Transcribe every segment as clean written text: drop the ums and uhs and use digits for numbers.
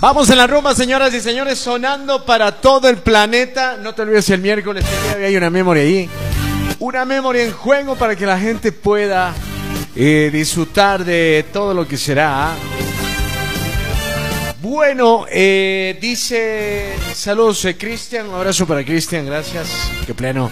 Vamos en la rumba, señoras y señores, sonando para todo el planeta. No te olvides el miércoles, que hay una memoria ahí. Una memoria en juego para que la gente pueda disfrutar de todo lo que será. Bueno, dice, saludos Cristian, un abrazo para Cristian, gracias, qué pleno.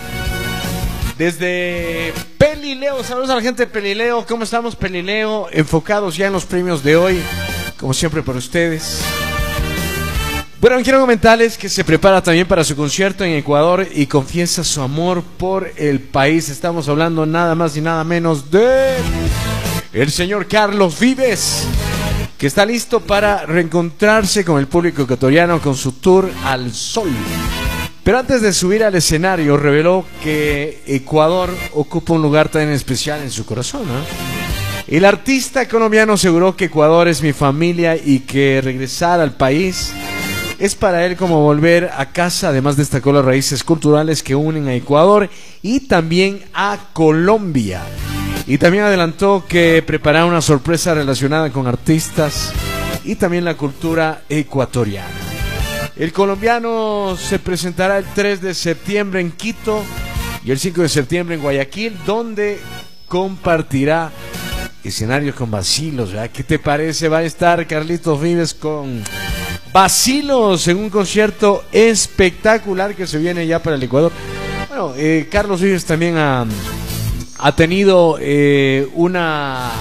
Desde Pelileo, saludos a la gente de Pelileo, ¿cómo estamos Pelileo? Enfocados ya en los premios de hoy, como siempre para ustedes. Bueno, quiero comentarles que se prepara también para su concierto en Ecuador y confiesa su amor por el país. Estamos hablando nada más y nada menos de el señor Carlos Vives, que está listo para reencontrarse con el público ecuatoriano con su tour Al Sol. Pero antes de subir al escenario, reveló que Ecuador ocupa un lugar tan especial en su corazón, ¿no? El artista colombiano aseguró que Ecuador es mi familia y que regresar al país es para él como volver a casa. Además destacó las raíces culturales que unen a Ecuador y también a Colombia. Y también adelantó que preparará una sorpresa relacionada con artistas y también la cultura ecuatoriana. El colombiano se presentará el 3 de septiembre en Quito y el 5 de septiembre en Guayaquil, donde compartirá escenarios con Bacilos, ¿verdad? ¿Qué te parece? Va a estar Carlitos Vives con Bacilos en un concierto espectacular que se viene ya para el Ecuador. Bueno, Carlos Vives también ha tenido una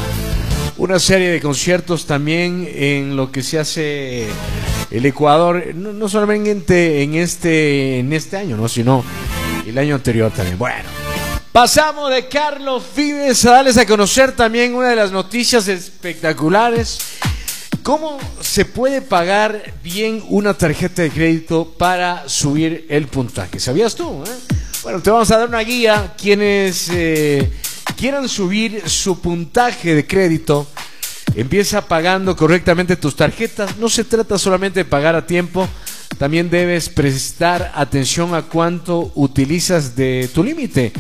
serie de conciertos también en lo que se hace el Ecuador, no solamente en este año, ¿no? Sino el año anterior también. Bueno, pasamos de Carlos Vives a darles a conocer también una de las noticias espectaculares. ¿Cómo se puede pagar bien una tarjeta de crédito para subir el puntaje? ¿Sabías tú? Bueno, te vamos a dar una guía. Quienes quieran subir su puntaje de crédito, empieza pagando correctamente tus tarjetas. No se trata solamente de pagar a tiempo, también debes prestar atención a cuánto utilizas de tu límite,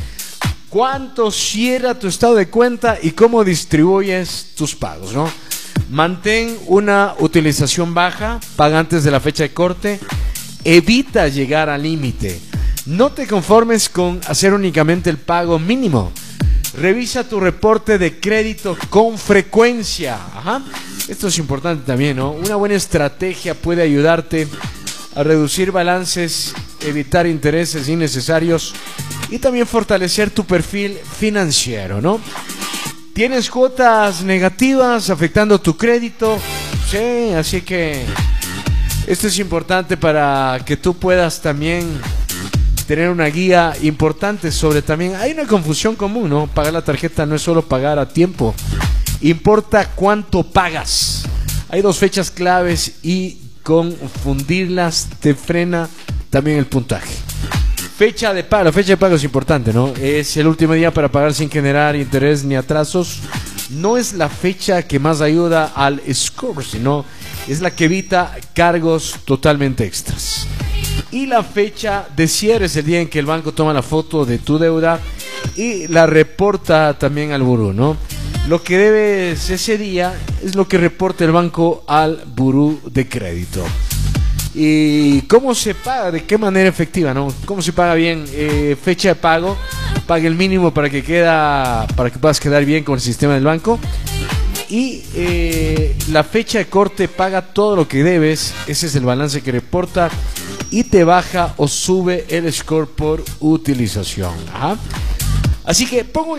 cuánto cierra tu estado de cuenta y cómo distribuyes tus pagos, ¿no? Mantén una utilización baja, paga antes de la fecha de corte, evita llegar al límite. No te conformes con hacer únicamente el pago mínimo. Revisa tu reporte de crédito con frecuencia. Ajá. Esto es importante también, ¿no? Una buena estrategia puede ayudarte a reducir balances, evitar intereses innecesarios y también fortalecer tu perfil financiero, ¿no? ¿Tienes cuotas negativas afectando tu crédito? Sí, así que esto es importante para que tú puedas también tener una guía importante sobre también. Hay una confusión común, ¿no? Pagar la tarjeta no es solo pagar a tiempo, importa cuánto pagas. Hay dos fechas claves y confundirlas te frena también el puntaje. Fecha de pago, la fecha de pago es importante, ¿no? Es el último día para pagar sin generar interés ni atrasos. No es la fecha que más ayuda al score, sino es la que evita cargos totalmente extras. Y la fecha de cierre es el día en que el banco toma la foto de tu deuda y la reporta también al buró, ¿no? Lo que debes ese día es lo que reporta el banco al buró de crédito. ¿Y cómo se paga? ¿De qué manera efectiva, no? ¿Cómo se paga bien? Fecha de pago, paga el mínimo para que puedas quedar bien con el sistema del banco. Y la fecha de corte, paga todo lo que debes. Ese es el balance que reporta y te baja o sube el score por utilización. Ajá. Así que pongo